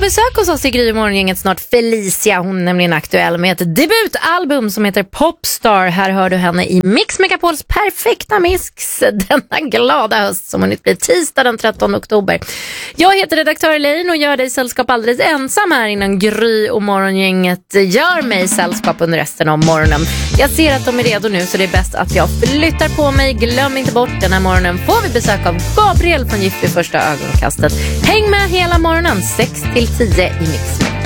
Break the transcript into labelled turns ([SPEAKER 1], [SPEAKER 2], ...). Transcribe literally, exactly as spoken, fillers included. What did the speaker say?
[SPEAKER 1] besök hos oss i Gry Morgongänget snart Felicia. Hon är nämligen aktuell med ett debutalbum som heter Popstar. Här hör du henne i Mix Megapols perfekta mix denna glada höst som hunnit bli tisdag den trettonde oktober. Jag heter redaktör Elaine och gör dig sällskap alldeles ensam här innan Gry och Morgongänget gör mig sällskap under resten av morgonen. Jag ser att de är redo nu så det är bäst att jag flyttar på mig. Glöm inte bort, den här morgonen får vi besök av Gabriel från Gift vid första ögonkastet. Häng med hela morgonen sex till tio i Mix.